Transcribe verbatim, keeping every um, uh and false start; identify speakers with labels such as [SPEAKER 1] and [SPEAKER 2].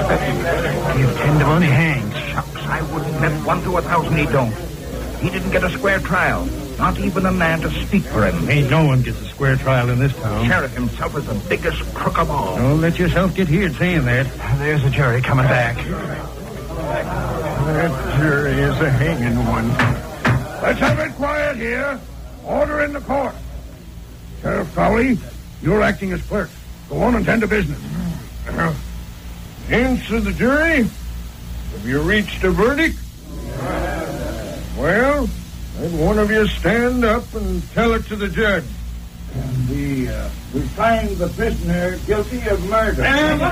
[SPEAKER 1] Give ten to one, he hangs.
[SPEAKER 2] Shucks, I wouldn't bet one to a thousand he don't. He didn't get a square trial. Not even a man to speak for him.
[SPEAKER 1] Ain't no one gets a square trial in this town.
[SPEAKER 2] Sheriff himself is the biggest crook of all.
[SPEAKER 1] Don't let yourself get here saying that.
[SPEAKER 2] There's the jury coming back.
[SPEAKER 3] That jury is a hanging one. Let's have it quiet here. Order in the court. Sheriff Crowley, you're acting as clerk. Go on and tend to business. Uh, answer the jury. Have you reached a verdict? Well, let one of you stand up and tell it to the judge.
[SPEAKER 4] We, uh, we find the prisoner guilty of murder.
[SPEAKER 3] And